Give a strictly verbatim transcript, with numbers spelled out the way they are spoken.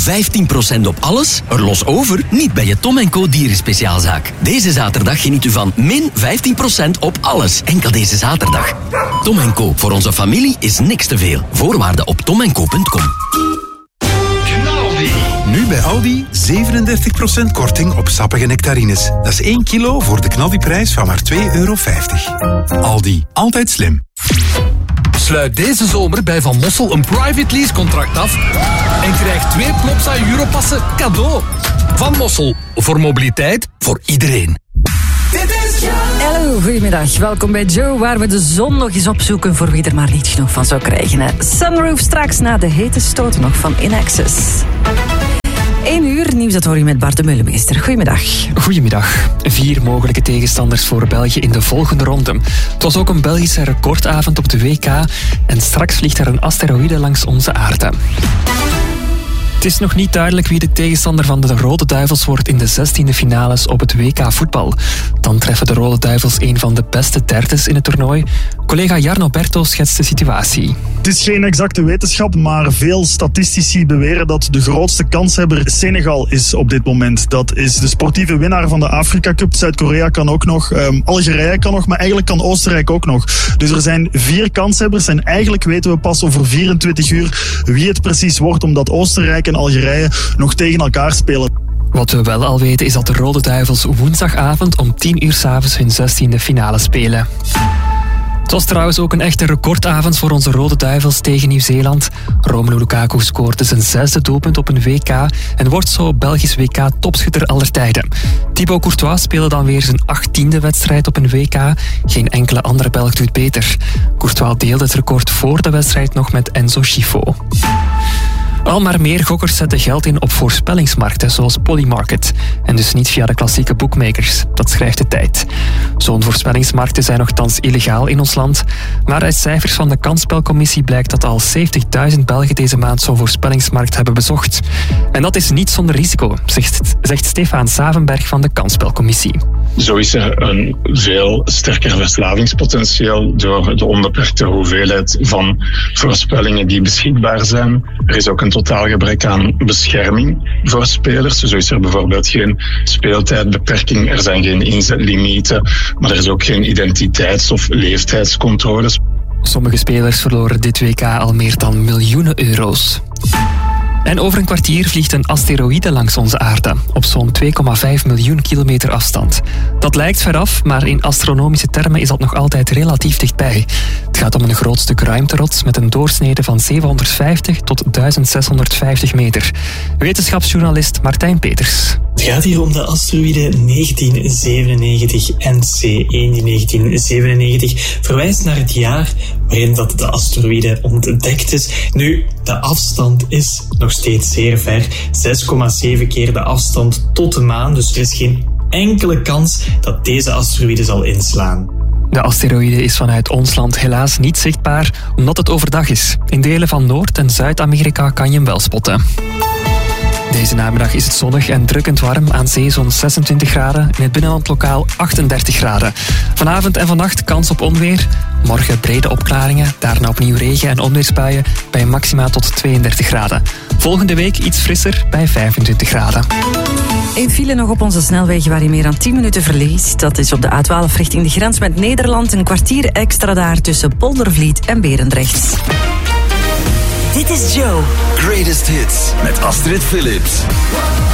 vijftien procent op alles? Er los over, niet bij je Tom en Co dierenspeciaalzaak. Deze zaterdag geniet u van min vijftien procent op alles. Enkel deze zaterdag. Tom en Co, voor onze familie is niks te veel. Voorwaarden op tom en co punt com. Nu bij Aldi zevenendertig procent korting op sappige nectarines. Dat is één kilo voor de knaldiprijs van maar twee euro vijftig. Aldi, altijd slim. Sluit deze zomer bij Van Mossel een private lease contract af en krijg twee Plopsa Europassen cadeau. Van Mossel, voor mobiliteit, voor iedereen. Hallo, goedemiddag. Welkom bij Joe, waar we de zon nog eens opzoeken voor wie er maar niet genoeg van zou krijgen. Hè. Sunroof straks na de hete stoten nog van In Access. Eén uur nieuws, dat hoor je met Bart de Meulemeester. Goedemiddag. Goedemiddag. Vier mogelijke tegenstanders voor België in de volgende ronde. Het was ook een Belgische recordavond op de W K en straks vliegt er een asteroïde langs onze aarde. Het is nog niet duidelijk wie de tegenstander van de Rode Duivels wordt in de zestiende finales op het W K voetbal. Dan treffen de Rode Duivels een van de beste derdes in het toernooi. Collega Jarno Berto schetst de situatie. Het is geen exacte wetenschap, maar veel statistici beweren dat de grootste kanshebber Senegal is op dit moment. Dat is de sportieve winnaar van de Afrika Cup. Zuid-Korea kan ook nog, um, Algerije kan nog, maar eigenlijk kan Oostenrijk ook nog. Dus er zijn vier kanshebbers en eigenlijk weten we pas over vierentwintig uur wie het precies wordt, omdat Oostenrijk en Algerije nog tegen elkaar spelen. Wat we wel al weten is dat de Rode Duivels woensdagavond om tien uur 's avonds hun zestiende finale spelen. Het was trouwens ook een echte recordavond voor onze Rode Duivels tegen Nieuw-Zeeland. Romelu Lukaku scoorde zijn zesde doelpunt op een W K en wordt zo Belgisch W K-topschutter aller tijden. Thibaut Courtois speelde dan weer zijn achttiende wedstrijd op een W K. Geen enkele andere Belg doet beter. Courtois deelde het record voor de wedstrijd nog met Enzo Schifo. Al maar meer gokkers zetten geld in op voorspellingsmarkten zoals Polymarket en dus niet via de klassieke bookmakers. Dat schrijft de Tijd. Zo'n voorspellingsmarkten zijn nogthans illegaal in ons land, maar uit cijfers van de Kansspelcommissie blijkt dat al zeventigduizend Belgen deze maand zo'n voorspellingsmarkt hebben bezocht. En dat is niet zonder risico, zegt, zegt Stefan Savenberg van de Kansspelcommissie. Zo is er een veel sterker verslavingspotentieel door de onbeperkte hoeveelheid van voorspellingen die beschikbaar zijn. Er is ook een totaal gebrek aan bescherming voor spelers. Zo is er bijvoorbeeld geen speeltijdbeperking, er zijn geen inzetlimieten, maar er is ook geen identiteits- of leeftijdscontroles. Sommige spelers verloren dit W K al meer dan miljoenen euro's. En over een kwartier vliegt een asteroïde langs onze aarde, op zo'n twee komma vijf miljoen kilometer afstand. Dat lijkt veraf, maar in astronomische termen is dat nog altijd relatief dichtbij. Het gaat om een groot stuk ruimterots met een doorsnede van zevenhonderdvijftig tot duizendzeshonderdvijftig meter. Wetenschapsjournalist Martijn Peters. Het gaat hier om de asteroïde negentien zevenennegentig N C één. Die negentien zevenennegentig verwijst naar het jaar waarin dat de asteroïde ontdekt is. Nu, de afstand is nog steeds zeer ver. zes komma zeven keer de afstand tot de maan. Dus er is geen enkele kans dat deze asteroïde zal inslaan. De asteroïde is vanuit ons land helaas niet zichtbaar, omdat het overdag is. In delen van Noord- en Zuid-Amerika kan je hem wel spotten. Deze namiddag is het zonnig en drukkend warm, aan zee zo'n zesentwintig graden, in het binnenland lokaal achtendertig graden. Vanavond en vannacht kans op onweer, morgen brede opklaringen, daarna opnieuw regen- en onweersbuien bij maxima tot tweeëndertig graden. Volgende week iets frisser bij vijfentwintig graden. Een file nog op onze snelwegen waar je meer dan tien minuten verliest. Dat is op de A twaalf richting de grens met Nederland. Een kwartier extra daar tussen Poldervliet en Berendrecht. Dit is Joe. Greatest Hits met Astrid Phillips.